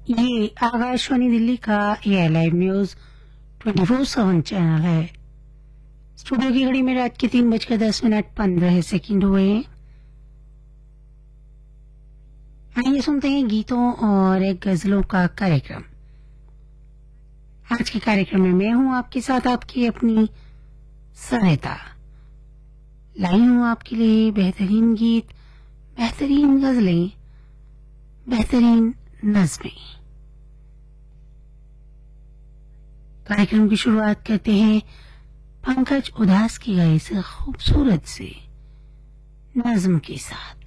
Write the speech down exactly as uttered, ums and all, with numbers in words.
ये आकाशवाणी दिल्ली का ए live news twenty four seven channel है। स्टूडियो की घड़ी में रात के तीन बजकर दस मिनट पंद्रह सेकंड हुए। आइए सुनते हैं गीतों और एक गजलों का कार्यक्रम। आज के कार्यक्रम में मैं हूं आपके साथ, आपकी अपनी सरिता। लाई हूं आपके लिए बेहतरीन गीत, बेहतरीन गजलें, बेहतरीन नज़्में। कार्यक्रम की शुरुआत करते हैं पंकज उधास की गाई से खूबसूरत से नज्म के साथ।